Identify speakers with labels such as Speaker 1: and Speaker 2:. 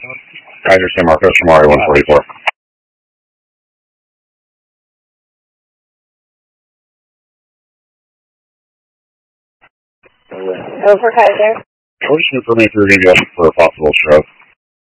Speaker 1: Kaiser San Marcos from RA-144.
Speaker 2: Go for Kaiser.
Speaker 1: What is your information for a possible stroke?